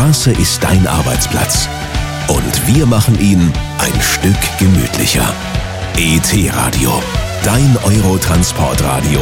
Straße ist dein Arbeitsplatz. Und wir machen ihn ein Stück gemütlicher. ET Radio, dein Eurotransportradio.